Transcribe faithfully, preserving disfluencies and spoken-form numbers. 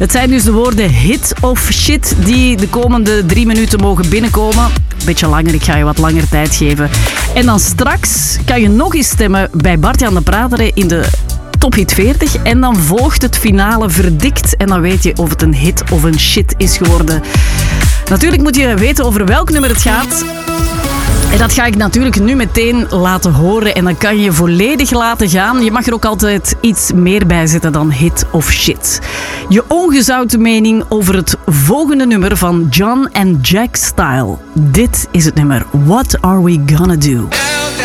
Het zijn dus de woorden hit of shit die de komende drie minuten mogen binnenkomen. Beetje langer, ik ga je wat langer tijd geven. En dan straks kan je nog eens stemmen bij Bart-Jan de Prater in de Top Hit veertig. En dan volgt het finale verdict. En dan weet je of het een hit of een shit is geworden. Natuurlijk moet je weten over welk nummer het gaat. En dat ga ik natuurlijk nu meteen laten horen. En dan kan je je volledig laten gaan. Je mag er ook altijd iets meer bij zetten dan hit of shit. Je ongezouten mening over het volgende nummer van John and Jack Style. Dit is het nummer What Are We Gonna Do?